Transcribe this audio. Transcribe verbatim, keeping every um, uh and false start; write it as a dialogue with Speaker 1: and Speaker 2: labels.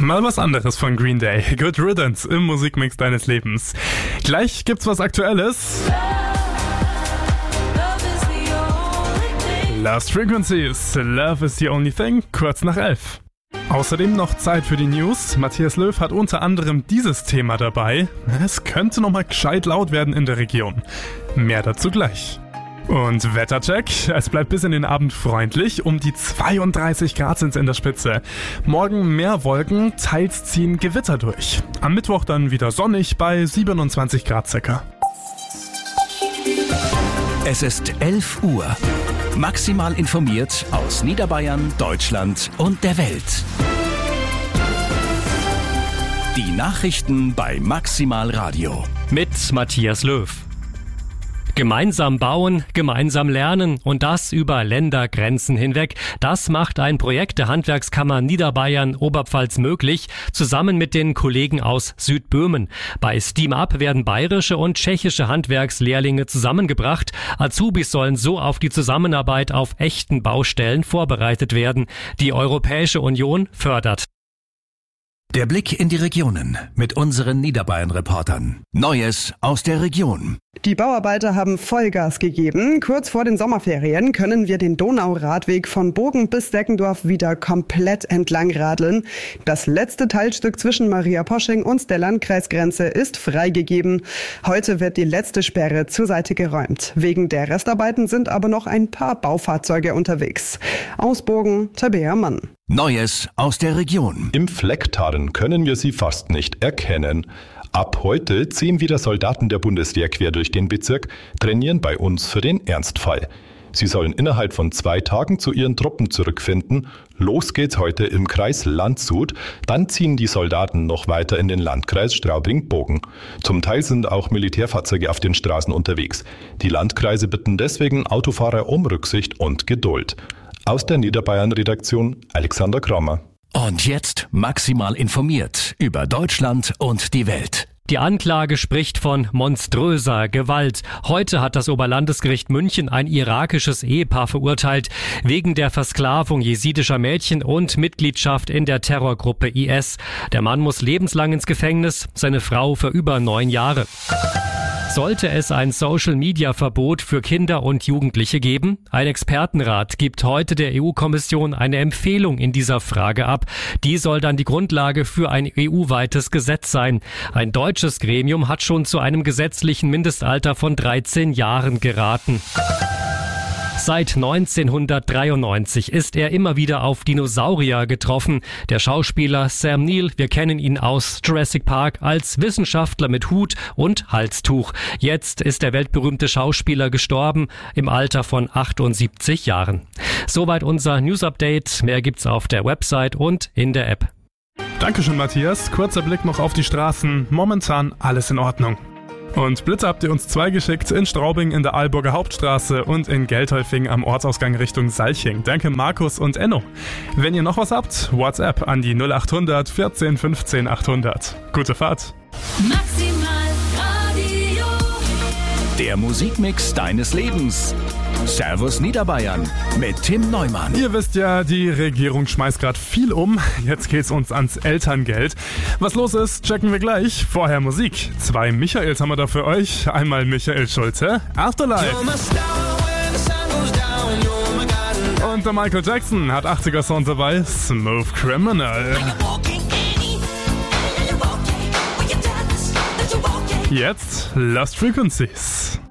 Speaker 1: Mal was anderes von Green Day. Good Riddance im Musikmix deines Lebens. Gleich gibt's was Aktuelles. Lost Frequencies, Love is the only thing, kurz nach elf. Außerdem noch Zeit für die News. Matthias Löw hat unter anderem dieses Thema dabei. Es könnte nochmal gescheit laut werden in der Region. Mehr dazu gleich. Und Wettercheck, es bleibt bis in den Abend freundlich, um die zweiunddreißig Grad sind's in der Spitze. Morgen mehr Wolken, teils ziehen Gewitter durch. Am Mittwoch dann wieder sonnig bei siebenundzwanzig Grad circa.
Speaker 2: Es ist elf Uhr. Maximal informiert aus Niederbayern, Deutschland und der Welt. Die Nachrichten bei Maximal Radio.
Speaker 3: Mit Matthias Löw. Gemeinsam bauen, gemeinsam lernen und das über Ländergrenzen hinweg. Das macht ein Projekt der Handwerkskammer Niederbayern Oberpfalz möglich, zusammen mit den Kollegen aus Südböhmen. Bei Steam Up werden bayerische und tschechische Handwerkslehrlinge zusammengebracht. Azubis sollen so auf die Zusammenarbeit auf echten Baustellen vorbereitet werden. Die Europäische Union fördert.
Speaker 2: Der Blick in die Regionen mit unseren Niederbayern-Reportern. Neues aus der Region.
Speaker 4: Die Bauarbeiter haben Vollgas gegeben. Kurz vor den Sommerferien können wir den Donauradweg von Bogen bis Deckendorf wieder komplett entlang radeln. Das letzte Teilstück zwischen Maria-Posching und der Landkreisgrenze ist freigegeben. Heute wird die letzte Sperre zur Seite geräumt. Wegen der Restarbeiten sind aber noch ein paar Baufahrzeuge unterwegs. Aus Bogen, Tabea Mann.
Speaker 2: Neues aus der Region.
Speaker 5: Im Flecktarn können wir sie fast nicht erkennen. Ab heute ziehen wieder Soldaten der Bundeswehr quer durch den Bezirk, trainieren bei uns für den Ernstfall. Sie sollen innerhalb von zwei Tagen zu ihren Truppen zurückfinden. Los geht's heute im Kreis Landshut. Dann ziehen die Soldaten noch weiter in den Landkreis Straubing-Bogen. Zum Teil sind auch Militärfahrzeuge auf den Straßen unterwegs. Die Landkreise bitten deswegen Autofahrer um Rücksicht und Geduld. Aus der Niederbayern-Redaktion Alexander Kramer.
Speaker 2: Und jetzt maximal informiert über Deutschland und die Welt.
Speaker 3: Die Anklage spricht von monströser Gewalt. Heute hat das Oberlandesgericht München ein irakisches Ehepaar verurteilt, wegen der Versklavung jesidischer Mädchen und Mitgliedschaft in der Terrorgruppe I S. Der Mann muss lebenslang ins Gefängnis, seine Frau für über neun Jahre. Sollte es ein Social-Media-Verbot für Kinder und Jugendliche geben? Ein Expertenrat gibt heute der E U-Kommission eine Empfehlung in dieser Frage ab. Die soll dann die Grundlage für ein E U-weites Gesetz sein. Ein deutsches Gremium hat schon zu einem gesetzlichen Mindestalter von dreizehn Jahren geraten. Seit neunzehnhundertdreiundneunzig ist er immer wieder auf Dinosaurier getroffen. Der Schauspieler Sam Neill, wir kennen ihn aus Jurassic Park als Wissenschaftler mit Hut und Halstuch. Jetzt ist der weltberühmte Schauspieler gestorben im Alter von achtundsiebzig Jahren. Soweit unser News-Update. Mehr gibt's auf der Website und in der App.
Speaker 1: Dankeschön, Matthias. Kurzer Blick noch auf die Straßen. Momentan alles in Ordnung. Und Blitze habt ihr uns zwei geschickt, in Straubing in der Aalburger Hauptstraße und in Geldolfing am Ortsausgang Richtung Salching. Danke Markus und Enno. Wenn ihr noch was habt, WhatsApp an die null achthundert vierzehn fünfzehn achthundert. Gute Fahrt.
Speaker 6: Maximal Radio.
Speaker 2: Der Musikmix deines Lebens. Servus Niederbayern mit Tim Neumann.
Speaker 1: Ihr wisst ja, die Regierung schmeißt gerade viel um. Jetzt geht's uns ans Elterngeld. Was los ist, checken wir gleich. Vorher Musik. Zwei Michaels haben wir da für euch. Einmal Michael Schulze, Afterlife. Und der Michael Jackson hat achtziger-Sound dabei, Smooth Criminal. Jetzt Lost Frequencies.